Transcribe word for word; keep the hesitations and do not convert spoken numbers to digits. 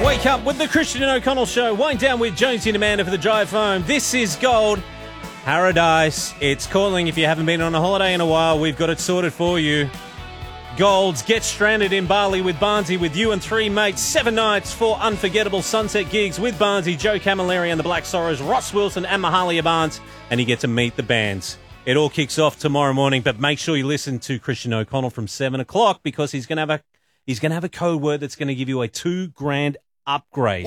Wake up with the Christian O'Connell Show. Wind down with Jonesy and Amanda for the drive home. This is Gold Paradise. It's calling. If you haven't been on a holiday in a while, we've got it sorted for you. Gold's Get Stranded in Bali with Barnsey, with you and three mates. Seven nights, four unforgettable sunset gigs with Barnsey, Joe Camilleri and the Black Sorrows, Ross Wilson and Mahalia Barnes, and you get to meet the bands. It all kicks off tomorrow morning, but make sure you listen to Christian O'Connell from seven o'clock because he's going to have a he's going to have a code word that's going to give you a two grand upgrade.